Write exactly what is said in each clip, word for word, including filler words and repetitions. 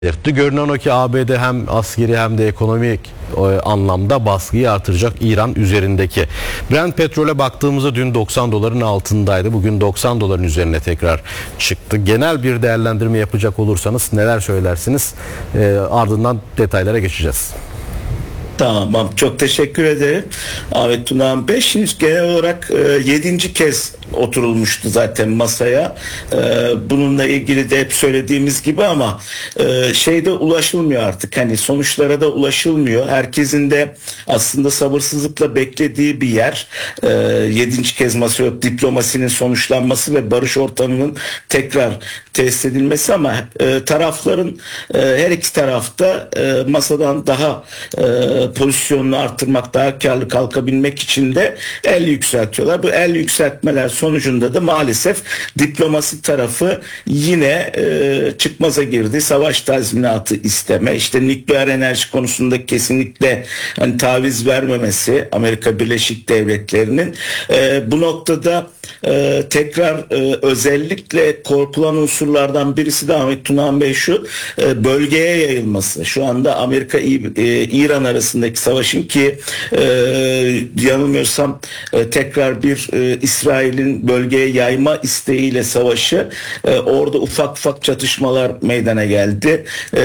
belirtti. Görünen o ki A B D hem askeri hem de ekonomik anlamda baskıyı artıracak İran üzerindeki. Brent petrole baktığımızda dün doksan doların altındaydı. Bugün doksan doların üzerine tekrar çıktı. Genel bir değerlendirme yapacak olursanız neler söylersiniz? E, ardından detaylara geçeceğiz. Tamam, çok teşekkür ederim Ahmet Tunağan Bey. Şimdi genel olarak e, yedinci kez oturulmuştu zaten masaya. E, bununla ilgili de hep söylediğimiz gibi ama e, şeyde ulaşılmıyor artık. Hani sonuçlara da ulaşılmıyor. Herkesin de aslında sabırsızlıkla beklediği bir yer. E, yedinci kez masaya diplomasinin sonuçlanması ve barış ortamının tekrar tesis edilmesi ama e, tarafların e, her iki tarafta e, masadan daha e, pozisyonunu arttırmak, daha karlı kalkabilmek için de el yükseltiyorlar. Bu el yükseltmeler sonucunda da maalesef diplomasi tarafı yine e, çıkmaza girdi. Savaş tazminatı isteme, işte nükleer enerji konusunda kesinlikle hani taviz vermemesi Amerika Birleşik Devletleri'nin e, bu noktada e, tekrar e, özellikle korkulan unsurlardan birisi de Ahmet Tunağan Bey şu e, bölgeye yayılması. Şu anda Amerika e, İran arasındaki savaşın ki e, yanılmıyorsam e, tekrar bir e, İsrail'in bölgeye yayma isteğiyle savaşı e, orada ufak ufak çatışmalar meydana geldi. E,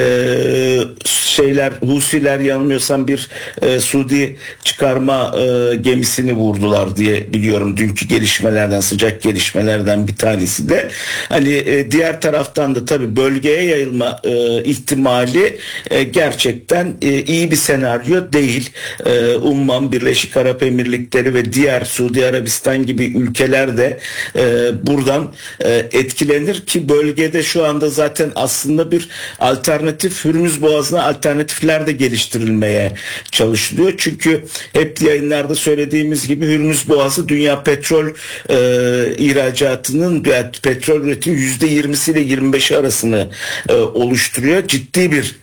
şeyler Husiler yanılmıyorsam bir e, Suudi çıkarma e, gemisini vurdular diye biliyorum dünkü gelişmelerden, sıcak gelişmelerden bir tanesi de. Hani e, diğer taraftan da tabii bölgeye yayılma e, ihtimali e, gerçekten e, iyi bir senaryo değil. E, Umman, Birleşik Arap Emirlikleri ve diğer Suudi Arabistan gibi ülkeler de e, buradan e, etkilenir ki bölgede şu anda zaten aslında bir alternatif, Hürmüz Boğazı'na alternatifler de geliştirilmeye çalışılıyor. Çünkü hep yayınlarda söylediğimiz gibi Hürmüz Boğazı dünya petrol e, ihracatının, petrol üretimi yüzde yirmisi ile yirmi beşi arasını e, oluşturuyor. Ciddi bir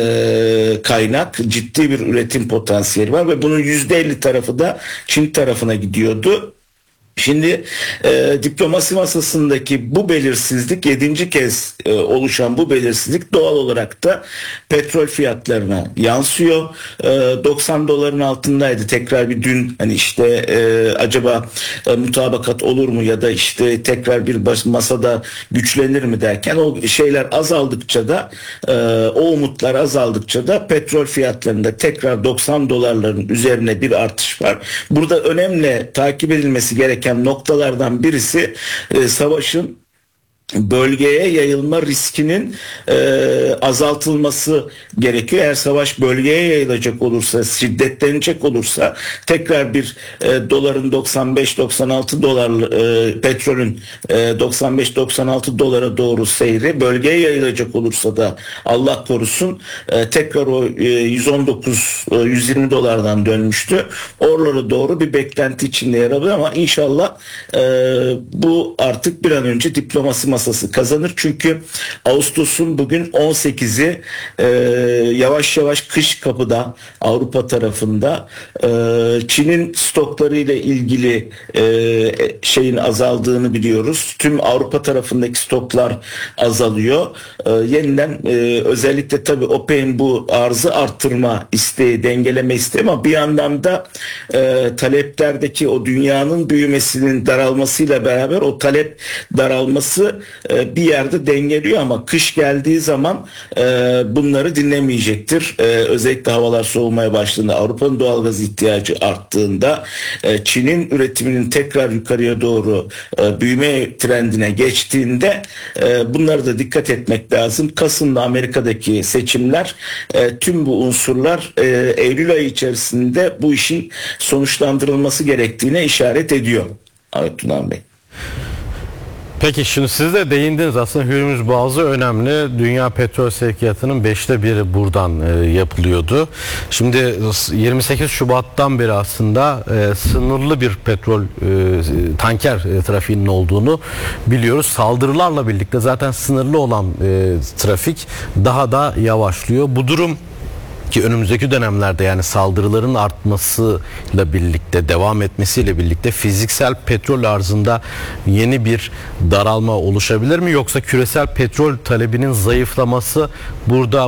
e, kaynak, ciddi bir üretim potansiyeli var ve bunun yüzde elli tarafı da Çin tarafına gidiyordu. Şimdi e, diplomasi masasındaki bu belirsizlik, yedinci kez e, oluşan bu belirsizlik doğal olarak da petrol fiyatlarına yansıyor. E, doksan doların altındaydı. Tekrar bir dün hani işte e, acaba e, mutabakat olur mu ya da işte tekrar bir baş, masada güçlenir mi derken o şeyler azaldıkça da e, o umutlar azaldıkça da petrol fiyatlarında tekrar doksan dolarların üzerine bir artış var. Burada önemli takip edilmesi gereken noktalardan birisi e, savaşın bölgeye yayılma riskinin e, azaltılması gerekiyor. Eğer savaş bölgeye yayılacak olursa, şiddetlenecek olursa tekrar bir e, doların doksan beş doksan altı dolar, e, petrolün e, doksan beş doksan altı dolara doğru seyri, bölgeye yayılacak olursa da Allah korusun e, tekrar o e, yüz on dokuz yüz yirmi dolardan dönmüştü. Oralara doğru bir beklenti içinde yer alıyor ama inşallah e, bu artık bir an önce diplomasi masası kazanır. Çünkü Ağustos'un bugün on sekizi e, yavaş yavaş kış kapıda Avrupa tarafında. E, Çin'in stokları ile ilgili e, şeyin azaldığını biliyoruz. Tüm Avrupa tarafındaki stoklar azalıyor. E, yeniden e, özellikle tabii OPEC'in bu arzı arttırma isteği, dengeleme isteği ama bir yandan da e, taleplerdeki o dünyanın büyümesinin daralmasıyla beraber o talep daralması bir yerde dengeliyor ama kış geldiği zaman bunları dinlemeyecektir. Özellikle havalar soğumaya başladığında, Avrupa'nın doğalgaz ihtiyacı arttığında, Çin'in üretiminin tekrar yukarıya doğru büyüme trendine geçtiğinde bunlara da dikkat etmek lazım. Kasım'da Amerika'daki seçimler, tüm bu unsurlar Eylül ayı içerisinde bu işin sonuçlandırılması gerektiğine işaret ediyor. Evet Tunağan Bey. Peki şimdi siz de değindiniz aslında Hürmüz Boğazı önemli. Dünya petrol sevkiyatının beşte biri buradan e, yapılıyordu. Şimdi yirmi sekiz Şubat'tan beri aslında e, sınırlı bir petrol e, tanker e, trafiğinin olduğunu biliyoruz. Saldırılarla birlikte zaten sınırlı olan e, trafik daha da yavaşlıyor. Bu durum ki önümüzdeki dönemlerde yani saldırıların artmasıyla birlikte, devam etmesiyle birlikte fiziksel petrol arzında yeni bir daralma oluşabilir mi? Yoksa küresel petrol talebinin zayıflaması burada